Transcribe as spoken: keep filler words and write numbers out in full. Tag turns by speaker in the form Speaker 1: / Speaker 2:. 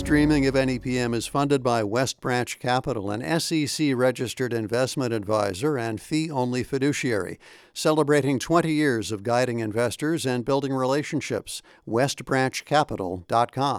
Speaker 1: streaming of N E P M is funded by West Branch Capital, an S E C-registered investment advisor and fee-only fiduciary, celebrating twenty years of guiding investors and building relationships. west branch capital dot com